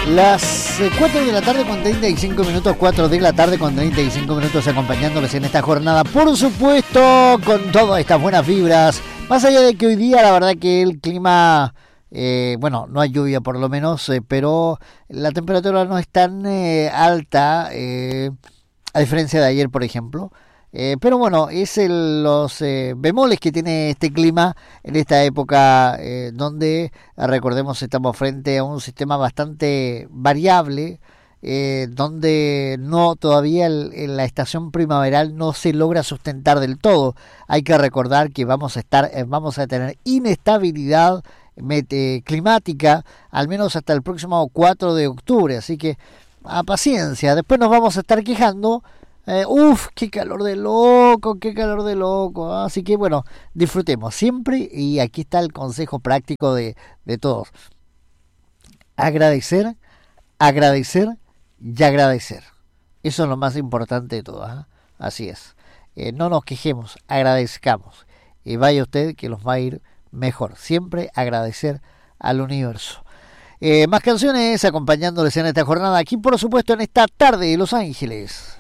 Las 4 de la tarde con 35 minutos, 4 de la tarde con 35 minutos acompañándoles en esta jornada, por supuesto, con todas estas buenas vibras. Más allá de que hoy día la verdad que el clima, bueno, no hay lluvia por lo menos, pero la temperatura no es tan alta, a diferencia de ayer, por ejemplo. Pero bueno, es los bemoles que tiene este clima en esta época donde, recordemos, estamos frente a un sistema bastante variable, donde no todavía la estación primaveral no se logra sustentar del todo. Hay que recordar que vamos a tener inestabilidad climática al menos hasta el próximo 4 de octubre, así que a paciencia. Después nos vamos a estar quejando. Qué calor de loco, qué calor de loco. Así que bueno, disfrutemos siempre. Y aquí está el consejo práctico de todos: agradecer, agradecer y agradecer. Eso es lo más importante de todo, ¿eh? Así es. No nos quejemos, agradezcamos. Y vaya usted que los va a ir mejor. Siempre agradecer al universo. Más canciones acompañándoles en esta jornada. Aquí, por supuesto, en esta tarde de Los Ángeles.